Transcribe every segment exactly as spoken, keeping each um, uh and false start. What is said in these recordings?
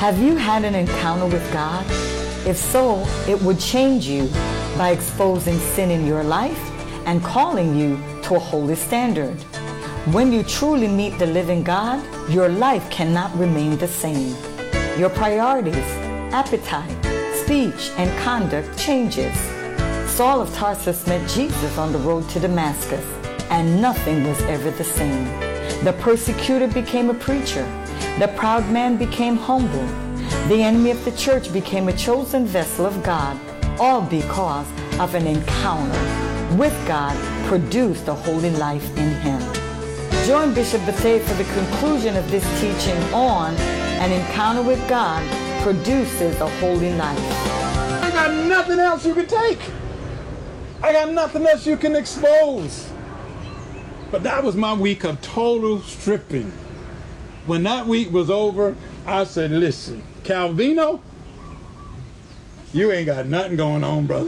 Have you had an encounter with God? If so, it would change you by exposing sin in your life and calling you to a holy standard. When you truly meet the living God, your life cannot remain the same. Your priorities, appetite, speech, and conduct changes. Saul of Tarsus met Jesus on the road to Damascus, and nothing was ever the same. The persecutor became a preacher. The proud man became humble. The enemy of the church became a chosen vessel of God, all because of an encounter with God produced a holy life in him. Join Bishop Bethea for the conclusion of this teaching on an encounter with God produces a holy life. I got nothing else you can take. I got nothing else you can expose. But that was my week of total stripping. When that week was over, I said, listen, Calvino, you ain't got nothing going on, brother.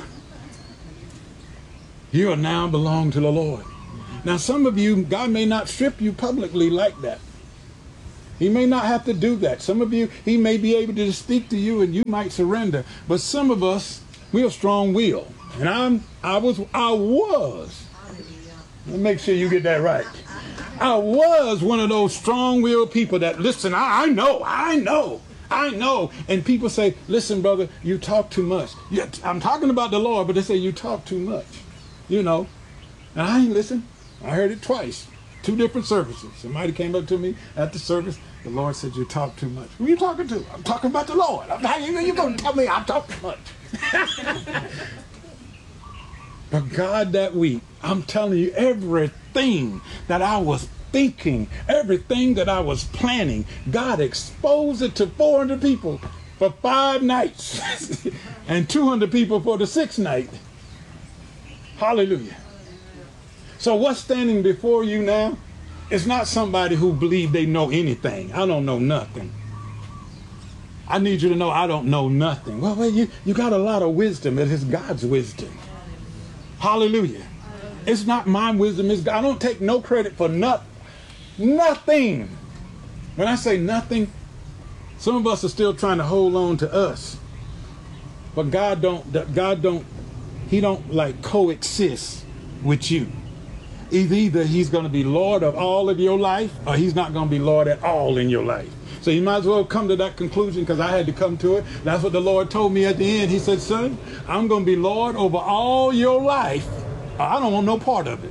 You are now belong to the Lord. Now, some of you, God may not strip you publicly like that. He may not have to do that. Some of you, he may be able to speak to you and you might surrender. But some of us, we're strong-willed. And I'm, I was, I was. Let me make sure you get that right. I was one of those strong-willed people that, listen, I, I know, I know, I know. And people say, listen, brother, you talk too much. Yeah, I'm talking about the Lord, but they say you talk too much. You know, and I ain't listen. I heard it twice, two different services. Somebody came up to me at the service. The Lord said, you talk too much. Who are you talking to? I'm talking about the Lord. I'm, how you, you going to tell me I talk too much? But God, that week, I'm telling you, everything that I was thinking, everything that I was planning, God exposed it to four hundred people for five nights and two hundred people for the sixth night. Hallelujah. So what's standing before you now is not somebody who believes they know anything. I don't know nothing. I need you to know I don't know nothing. Well, well you, you got a lot of wisdom. It is God's wisdom. Hallelujah. It's not my wisdom. It's God. I don't take no credit for nothing. Nothing. When I say nothing, some of us are still trying to hold on to us. But God don't, God don't, he don't like coexist with you. Either, either he's going to be Lord of all of your life or he's not going to be Lord at all in your life. So you might as well come to that conclusion because I had to come to it. That's what the Lord told me at the end. He said, son, I'm going to be Lord over all your life. I don't want no part of it.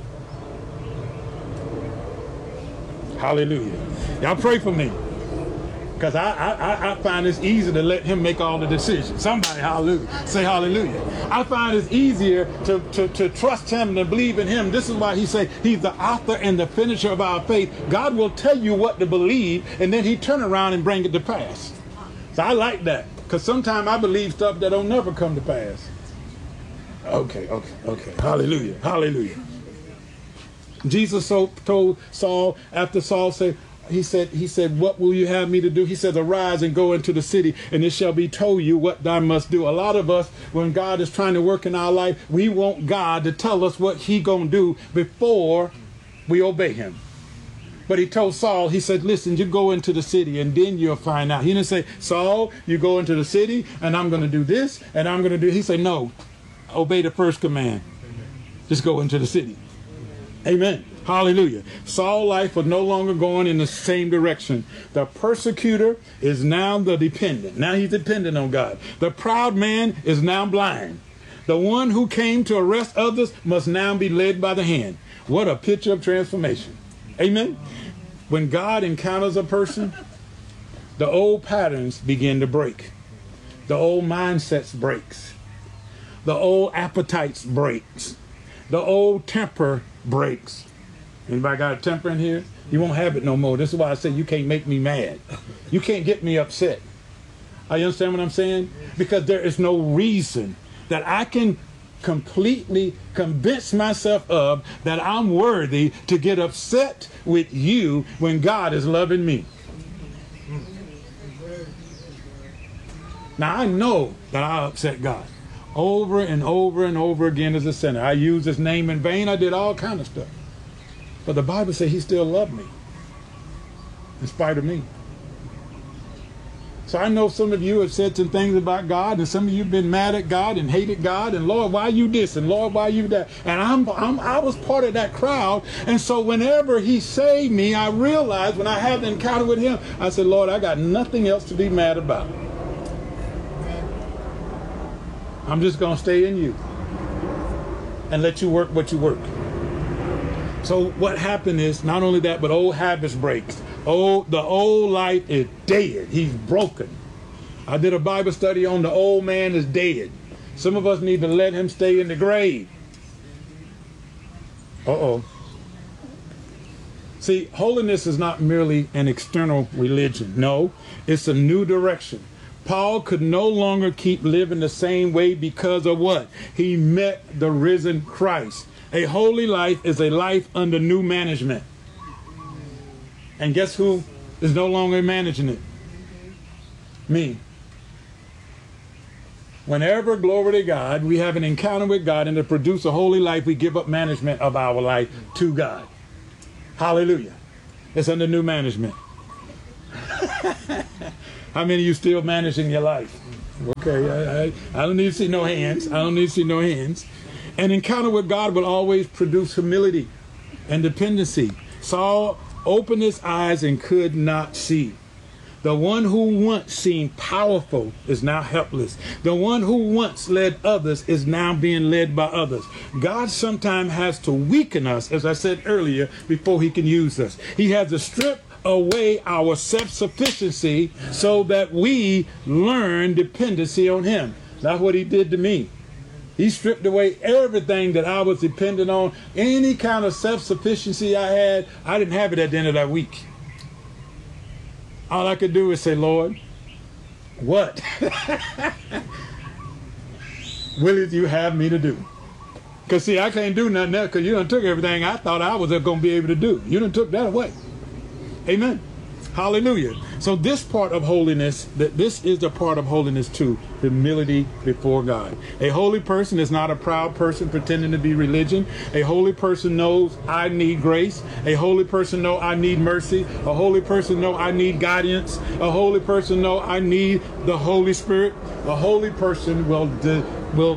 Hallelujah. Y'all pray for me. Because I, I, I find it's easy to let him make all the decisions. Somebody, hallelujah. Say hallelujah. I find it's easier to, to, to trust him and to believe in him. This is why he say he's the author and the finisher of our faith. God will tell you what to believe, and then he turn around and bring it to pass. So I like that. Because sometimes I believe stuff that don't never come to pass. Okay, okay, okay. Hallelujah. Hallelujah. Jesus so told Saul, after Saul said, He said, he said, what will you have me to do? He said, arise and go into the city, and it shall be told you what thou must do. A lot of us, when God is trying to work in our life, we want God to tell us what he going to do before we obey him. But he told Saul, he said, listen, you go into the city and then you'll find out. He didn't say, Saul, you go into the city and I'm going to do this and I'm going to do. He said, no, obey the first command. Just go into the city. Amen. Hallelujah. Saul's life was no longer going in the same direction. The persecutor is now the dependent. Now he's dependent on God. The proud man is now blind. The one who came to arrest others must now be led by the hand. What a picture of transformation. Amen. When God encounters a person, the old patterns begin to break. The old mindsets breaks. The old appetites breaks. The old temper breaks. Anybody got a temper in here? You won't have it no more. This is why I say you can't make me mad. You can't get me upset. Are you understand what I'm saying? Because there is no reason that I can completely convince myself of that I'm worthy to get upset with you when God is loving me. Now I know that I upset God over and over and over again as a sinner. I used his name in vain. I did all kind of stuff. But the Bible says he still loved me in spite of me. So I know some of you have said some things about God, and some of you have been mad at God and hated God, and Lord, why you this, and Lord, why you that? And I'm, I'm I was part of that crowd. And so whenever he saved me, I realized when I had the encounter with him, I said, Lord, I got nothing else to be mad about. I'm just going to stay in you and let you work what you work. So what happened is, not only that, but old habits break. Oh, the old life is dead. He's broken. I did a Bible study on the old man is dead. Some of us need to let him stay in the grave. Uh-oh. See, holiness is not merely an external religion. No, it's a new direction. Paul could no longer keep living the same way because of what? He met the risen Christ. A holy life is a life under new management. And guess who is no longer managing it? Me. Whenever, glory to God, we have an encounter with God and to produce a holy life, we give up management of our life to God. Hallelujah. It's under new management. How many of you still managing your life? Okay, I, I, I don't need to see no hands. I don't need to see no hands. An encounter with God will always produce humility and dependency. Saul opened his eyes and could not see. The one who once seemed powerful is now helpless. The one who once led others is now being led by others. God sometimes has to weaken us, as I said earlier, before he can use us. He has to strip away our self-sufficiency so that we learn dependency on him. That's what he did to me. He stripped away everything that I was dependent on. Any kind of self-sufficiency I had, I didn't have it at the end of that week. All I could do is say, Lord, what will you have me to do? Because, see, I can't do nothing else because you done took everything I thought I was going to be able to do. You done took that away. Amen. Hallelujah. So this part of holiness, that this is the part of holiness too, humility before God. A holy person is not a proud person pretending to be religion. A holy person knows I need grace. A holy person knows I need mercy. A holy person knows I need guidance. A holy person knows I need the Holy Spirit. A holy person will, will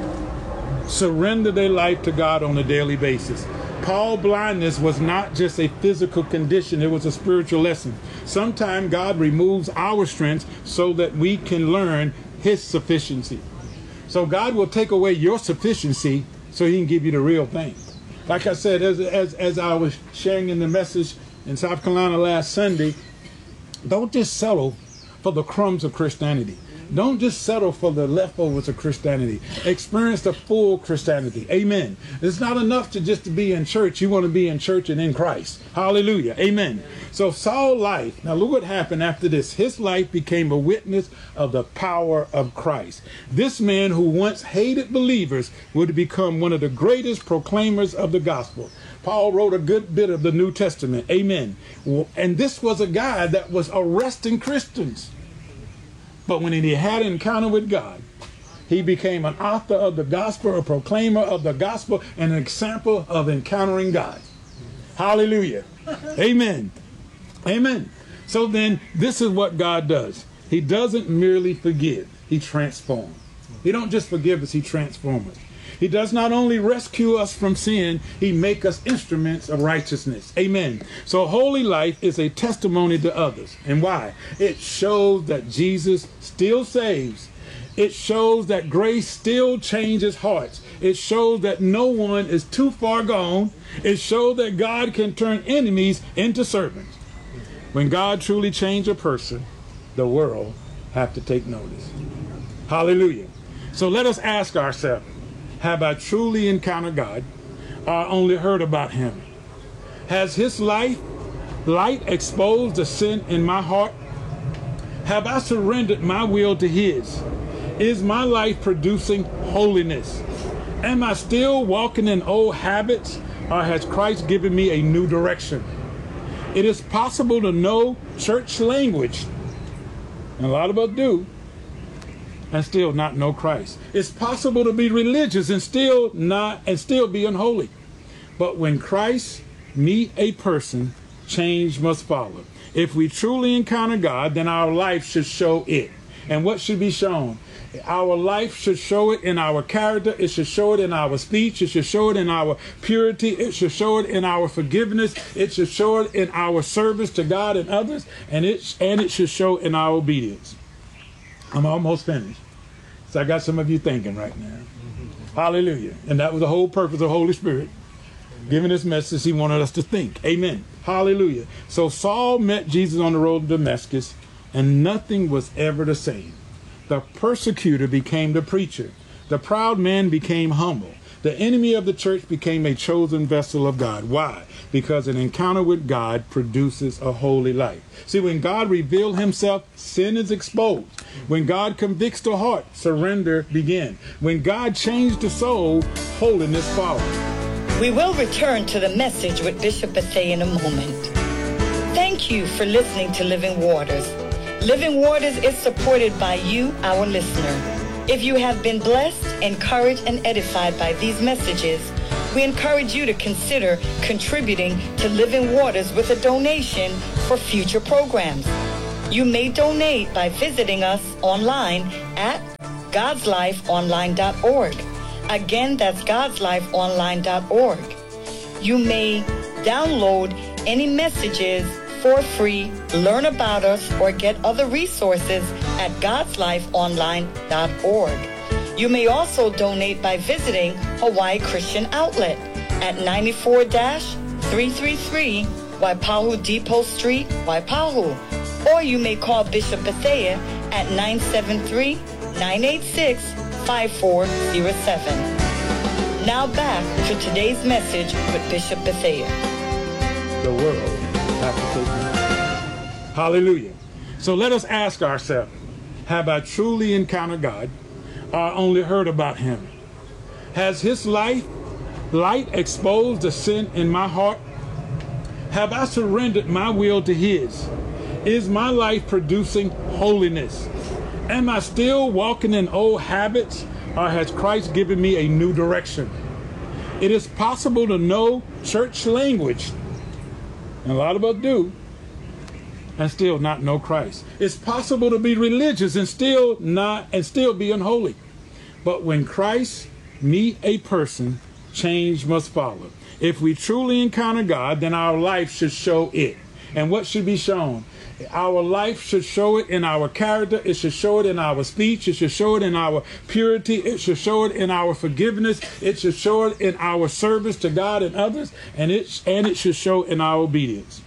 surrender their life to God on a daily basis. Paul's blindness was not just a physical condition, it was a spiritual lesson. Sometimes God removes our strength so that we can learn his sufficiency. So God will take away your sufficiency so he can give you the real thing. Like I said, as, as, as I was sharing in the message in South Carolina last Sunday, don't just settle for the crumbs of Christianity. Don't just settle for the leftovers of Christianity. Experience the full Christianity. Amen. It's not enough to just to be in church. You want to be in church and in Christ. Hallelujah. Amen. So Saul's life, now look what happened after this. His life became a witness of the power of Christ. This man who once hated believers would become one of the greatest proclaimers of the gospel. Paul wrote a good bit of the New Testament. Amen. And this was a guy that was arresting Christians. But when he had an encounter with God, he became an author of the gospel, a proclaimer of the gospel, and an example of encountering God. Hallelujah. Amen. Amen. So then, this is what God does. He doesn't merely forgive, he transforms. He don't just forgive us, he transforms us. He does not only rescue us from sin, he makes us instruments of righteousness. Amen. So holy life is a testimony to others. And why? It shows that Jesus still saves. It shows that grace still changes hearts. It shows that no one is too far gone. It shows that God can turn enemies into servants. When God truly changes a person, the world have to take notice. Hallelujah. So let us ask ourselves, have I truly encountered God or only heard about him? Has his life, light exposed the sin in my heart? Have I surrendered my will to his? Is my life producing holiness? Am I still walking in old habits, or has Christ given me a new direction? It is possible to know church language, and a lot of us do, and still not know Christ. It's possible to be religious and still not and still be unholy. But when Christ meet a person, change must follow. If we truly encounter God, then our life should show it. And what should be shown? Our life should show it in our character. It should show it in our speech. It should show it in our purity. It should show it in our forgiveness. It should show it in our service to God and others. And it, and it should show in our obedience. I'm almost finished. So I got some of you thinking right now. Hallelujah. And that was the whole purpose of the Holy Spirit. Giving this message, he wanted us to think. Amen. Hallelujah. So Saul met Jesus on the road to Damascus, and nothing was ever the same. The persecutor became the preacher. The proud man became humble. The enemy of the church became a chosen vessel of God. Why? Because an encounter with God produces a holy life. See, when God reveals himself, sin is exposed. When God convicts the heart, surrender begins. When God changed the soul, holiness follows. We will return to the message with Bishop Bethea in a moment. Thank you for listening to Living Waters. Living Waters is supported by you, our listener. If you have been blessed, encouraged, and edified by these messages, we encourage you to consider contributing to Living Waters with a donation for future programs. You may donate by visiting us online at gods life online dot org. Again, that's gods life online dot org. You may download any messages for free, learn about us, or get other resources at gods life online dot org. You may also donate by visiting Hawaii Christian Outlet at ninety-four three thirty-three Waipahu Depot Street, Waipahu. Or you may call Bishop Bethea at nine seven three, nine eight six, five four zero seven. Now back to today's message with Bishop Bethea. The world has to take me. Hallelujah. So let us ask ourselves, have I truly encountered God or only heard about him? Has his life, light exposed the sin in my heart? Have I surrendered my will to his? Is my life producing holiness? Am I still walking in old habits, or has Christ given me a new direction? It is possible to know church language, and a lot of us do, and still not know Christ. It's possible to be religious and still not and still be unholy. But when Christ meet a person, change must follow. If we truly encounter God, then our life should show it. And what should be shown? Our life should show it in our character. It should show it in our speech. It should show it in our purity. It should show it in our forgiveness. It should show it in our service to God and others. And it, and it should show in our obedience.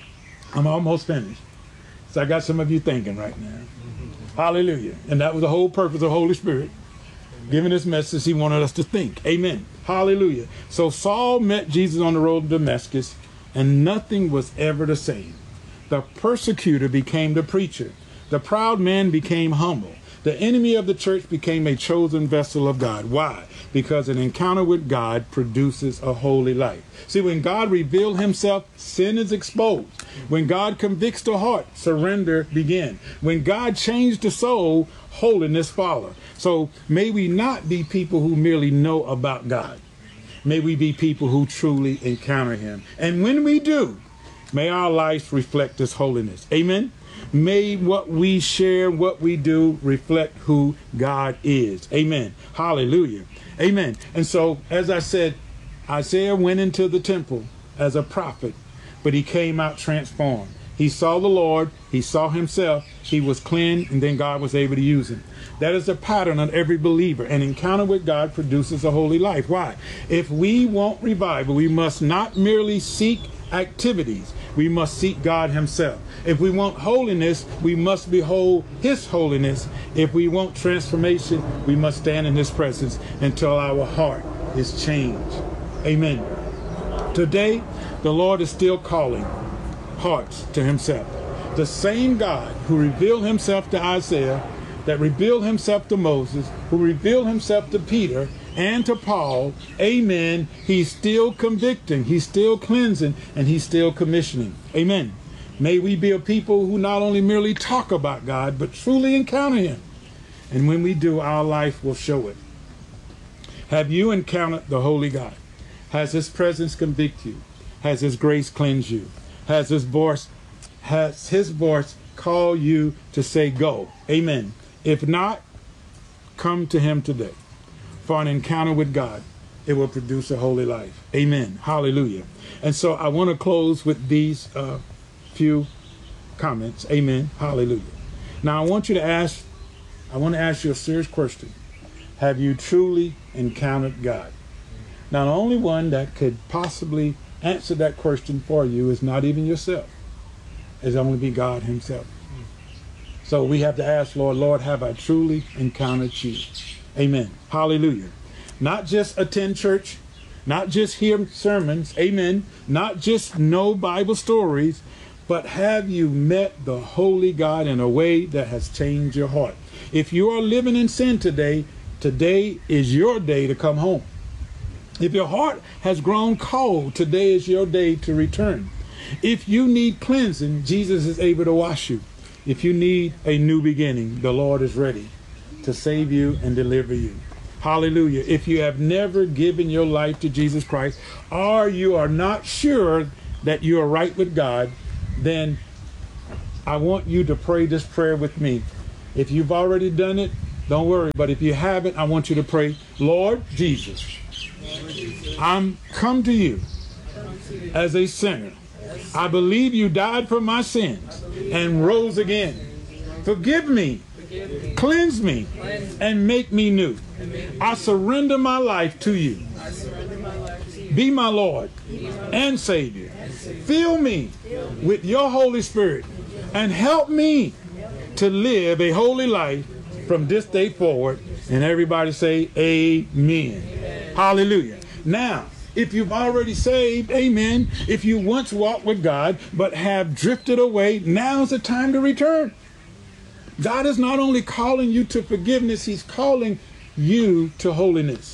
I'm almost finished. So I got some of you thinking right now. Hallelujah. And that was the whole purpose of the Holy Spirit. Giving this message, he wanted us to think. Amen. Hallelujah. So Saul met Jesus on the road to Damascus, and nothing was ever the same. The persecutor became the preacher. The proud man became humble. The enemy of the church became a chosen vessel of God. Why? Because an encounter with God produces a holy life. See, when God reveals himself, sin is exposed. When God convicts the heart, surrender begins. When God changed the soul, holiness follows. So may we not be people who merely know about God. May we be people who truly encounter him. And when we do, may our lives reflect this holiness. Amen. May what we share, what we do, reflect who God is. Amen. Hallelujah. Amen. And so, as I said, Isaiah went into the temple as a prophet, but he came out transformed. He saw the Lord, he saw himself, he was cleansed, and then God was able to use him. That is a pattern on every believer. An encounter with God produces a holy life. Why? If we want revival, we must not merely seek activities. We must seek God himself. If we want holiness, we must behold his holiness. If we want transformation, we must stand in his presence until our heart is changed. Amen. Today, the Lord is still calling hearts to himself. The same God who revealed himself to Isaiah, that revealed himself to Moses, who revealed himself to Peter and to Paul, amen, he's still convicting, he's still cleansing, and he's still commissioning. Amen. May we be a people who not only merely talk about God, but truly encounter him. And when we do, our life will show it. Have you encountered the Holy God? Has his presence convict you? Has his grace cleanse you? Has his voice has his voice call you to say go. Amen. If not, come to him today for an encounter with God. It will produce a holy life. Amen. Hallelujah. And so I want to close with these uh, few comments. Amen. Hallelujah. Now I want you to ask, I want to ask you a serious question. Have you truly encountered God? Now the only one that could possibly answer that question for you is not even yourself. It's only be God himself. So we have to ask, Lord, Lord, have I truly encountered you? Amen. Hallelujah. Not just attend church, not just hear sermons, amen, not just know Bible stories, but have you met the holy God in a way that has changed your heart? If you are living in sin today, today is your day to come home. If your heart has grown cold, today is your day to return. If you need cleansing, Jesus is able to wash you. If you need a new beginning, the Lord is ready to save you and deliver you. Hallelujah. If you have never given your life to Jesus Christ, or you are not sure that you are right with God, then I want you to pray this prayer with me. If you've already done it, don't worry. But if you haven't, I want you to pray, Lord Jesus, I'm come to you as a sinner. I believe you died for my sins and rose again. Forgive me, cleanse me, and make me new. I surrender my life to you. Be my Lord and Savior. Fill me with your Holy Spirit and help me to live a holy life from this day forward. And everybody say amen. Hallelujah. Now, if you've already saved, amen. If you once walked with God but have drifted away, now's the time to return. God is not only calling you to forgiveness, he's calling you to holiness.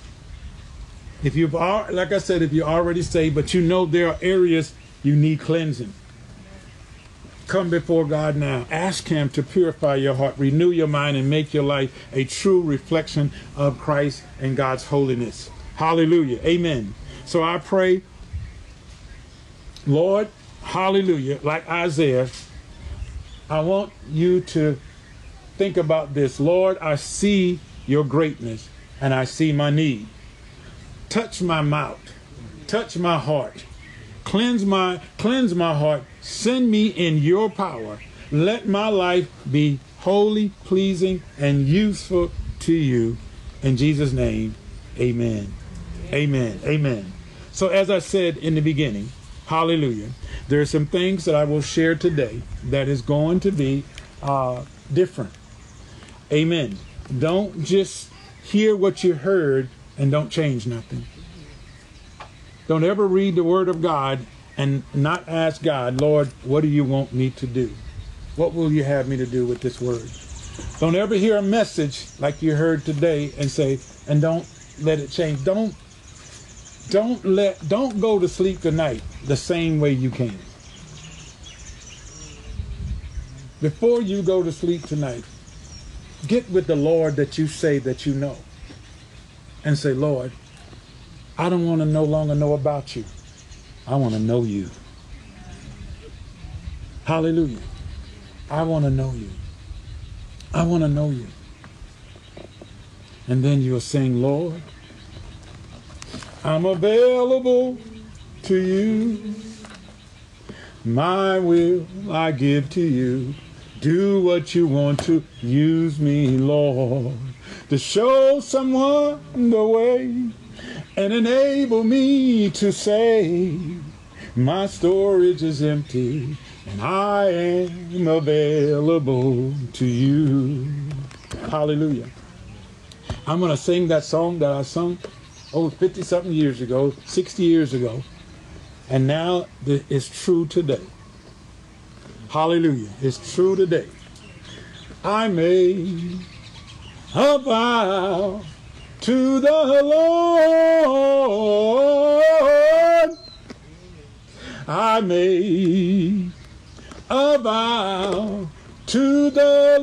If you've, like I said, if you're already saved, but you know there are areas you need cleansing, come before God now. Ask him to purify your heart, renew your mind, and make your life a true reflection of Christ and God's holiness. Hallelujah. Amen. So I pray, Lord, hallelujah, like Isaiah, I want you to think about this. Lord, I see your greatness and I see my need. Touch my mouth, touch my heart, cleanse my, cleanse my heart, send me in your power. Let my life be holy, pleasing, and useful to you. In Jesus' name, amen. Amen. Amen. So as I said in the beginning, hallelujah, there are some things that I will share today that is going to be uh, different. Amen. Don't just hear what you heard and don't change nothing. Don't ever read the Word of God and not ask God, Lord, what do you want me to do? What will you have me to do with this word? Don't ever hear a message like you heard today and say, and don't let it change. Don't Don't let, don't go to sleep tonight the same way you came. Before you go to sleep tonight, get with the Lord that you say that you know. And say, Lord, I don't want to no longer know about you. I want to know you. Hallelujah. I want to know you. I want to know you. And then you'll sing, Lord, I'm available to you. My will I give to you. Do what you want to. Use me, Lord, to show someone the way and enable me to say, my storage is empty and I am available to you. Hallelujah. I'm going to sing that song that I sung oh, fifty something years ago, sixty years ago. And now it's true today. Hallelujah. It's true today. I made a vow to the Lord. I made a vow to the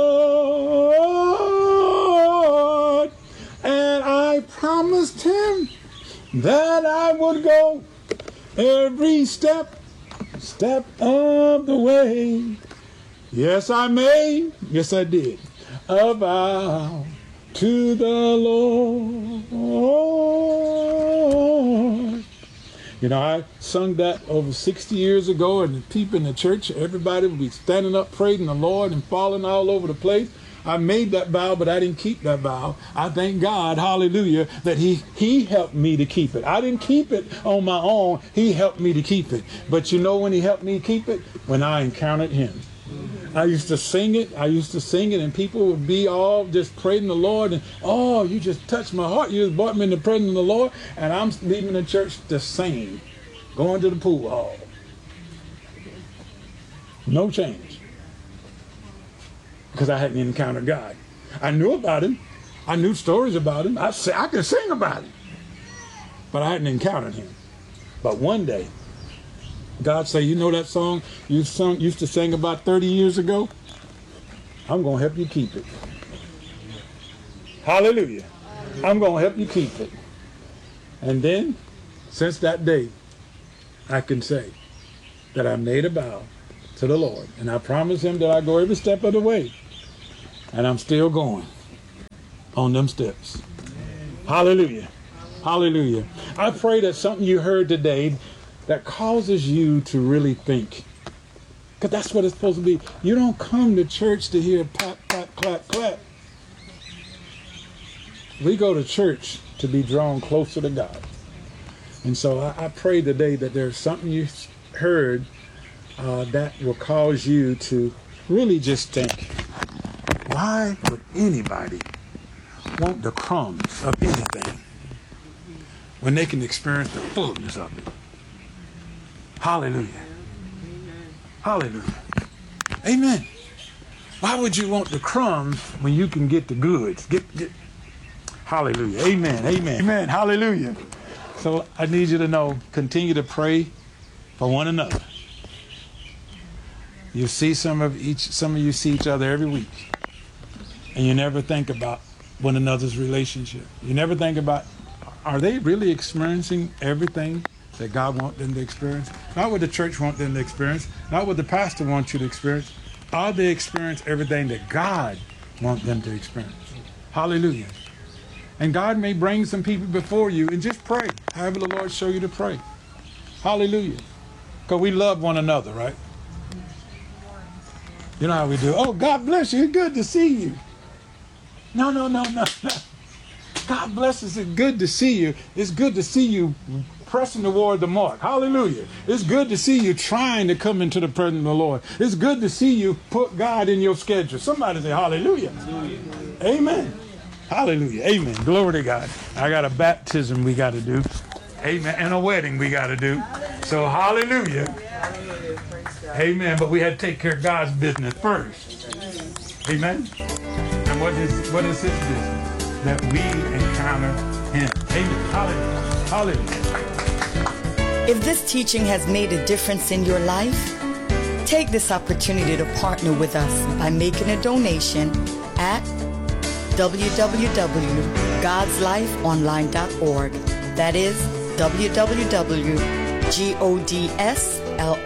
Lord. And I promised him that I would go every step step of the way. Yes, I made, yes, I did, a vow to the Lord. You know, I sung that over sixty years ago, and the people in the church, everybody would be standing up praising the Lord and falling all over the place. I made that vow, but I didn't keep that vow. I thank God, hallelujah, that he, he helped me to keep it. I didn't keep it on my own. He helped me to keep it. But you know when he helped me keep it? When I encountered him. I used to sing it. I used to sing it, and people would be all just praising the Lord. And, oh, you just touched my heart. You just brought me in the presence of the Lord. And I'm leaving the church the same, going to the pool hall. No change. Because I hadn't encountered God. I knew about him. I knew stories about him. I, say, I could sing about him. But I hadn't encountered him. But one day, God say, you know that song you sung, used to sing about thirty years ago? I'm going to help you keep it. Hallelujah. I'm going to help you keep it. And then, since that day, I can say that I made a vow to the Lord. And I promised him that I go every step of the way. And I'm still going on them steps. Hallelujah. Hallelujah. I pray that something you heard today that causes you to really think. Because that's what it's supposed to be. You don't come to church to hear pat, pat, clap, clap. We go to church to be drawn closer to God. And so I, I pray today that there's something you heard uh, that will cause you to really just think, why would anybody want the crumbs of anything when they can experience the fullness of it? Hallelujah. Hallelujah. Amen. Why would you want the crumbs when you can get the goods? Get, get. Hallelujah. Amen. Amen. Amen. Hallelujah. So I need you to know, continue to pray for one another. You see some of each, some of you see each other every week, and you never think about one another's relationship. You never think about, are they really experiencing everything that God wants them to experience? Not what the church wants them to experience, not what the pastor wants you to experience. Are they experiencing everything that God wants them to experience? Hallelujah. And God may bring some people before you, and just pray. However the Lord show you to pray. Hallelujah. Because we love one another, right? You know how we do. Oh, God bless you. It's good to see you. No, no, no, no, no. God bless us. It's good to see you. It's good to see you pressing toward the mark. Hallelujah. It's good to see you trying to come into the presence of the Lord. It's good to see you put God in your schedule. Somebody say hallelujah. Hallelujah. Amen. Hallelujah. Amen. Glory to God. I got a baptism we got to do. Amen. And a wedding we got to do. So hallelujah. Amen. But we had to take care of God's business first. Amen. And what is what is his business? That we encounter him. Amen. Hallelujah. Hallelujah. If this teaching has made a difference in your life, take this opportunity to partner with us by making a donation at w w w dot gods life online dot org. That is w w w dot gods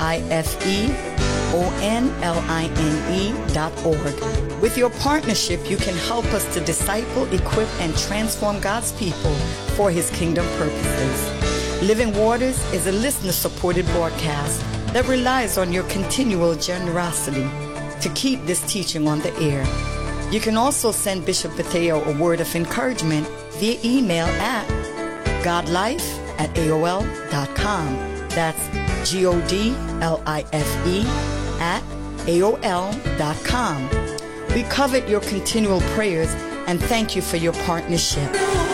life dot org. With your partnership, you can help us to disciple, equip, and transform God's people for his kingdom purposes. Living Waters is a listener-supported broadcast that relies on your continual generosity to keep this teaching on the air. You can also send Bishop Bethea a word of encouragement via email at godlife at a o l dot com. That's G O D L I F E at A O L dot com. We covet your continual prayers and thank you for your partnership.